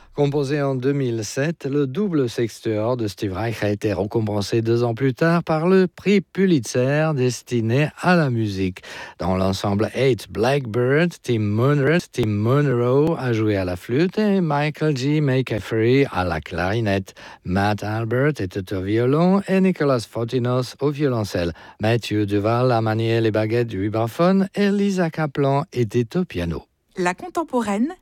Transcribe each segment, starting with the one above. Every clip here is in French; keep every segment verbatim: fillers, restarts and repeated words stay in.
Composé en deux mille sept, le double sextuor de Steve Reich a été récompensé deux ans plus tard par le prix Pulitzer destiné à la musique. Dans l'ensemble Eight Blackbird, Tim Monroe, Tim Monroe a joué à la flûte et Michael G. McCaffrey à la clarinette. Matt Albert était au violon et Nicolas Fotinos au violoncelle. Matthew Duval a manié les baguettes du vibraphone et Lisa Kaplan était au piano. La contemporaine,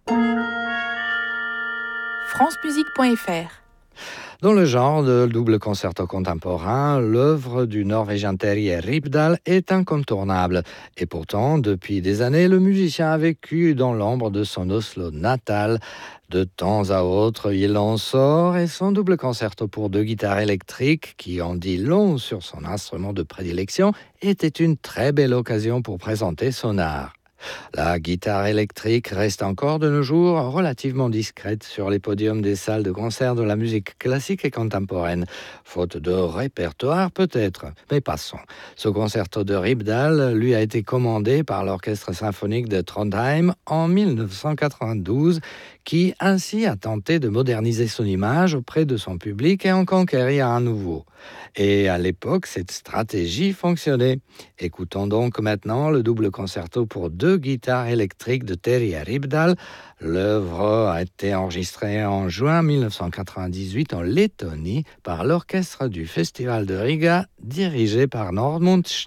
france musique point f r. Dans le genre de double concerto contemporain, l'œuvre du Norvégien Terje Ripdahl est incontournable. Et pourtant, depuis des années, le musicien a vécu dans l'ombre de son Oslo natal. De temps à autre, il en sort et son double concerto pour deux guitares électriques, qui en dit long sur son instrument de prédilection, était une très belle occasion pour présenter son art. La guitare électrique reste encore de nos jours relativement discrète sur les podiums des salles de concert de la musique classique et contemporaine. Faute de répertoire peut-être, mais passons. Ce concerto de Ripdahl lui a été commandé par l'Orchestre symphonique de Trondheim en dix-neuf cent quatre-vingt-douze, qui ainsi a tenté de moderniser son image auprès de son public et en conquérir un nouveau. Et à l'époque, cette stratégie fonctionnait. Écoutons donc maintenant le double concerto pour deux guitares électriques de Terje Ripdahl. L'œuvre a été enregistrée en juin dix-neuf cent quatre-vingt-dix-huit en Lettonie par l'orchestre du Festival de Riga, dirigé par Norman Schneider.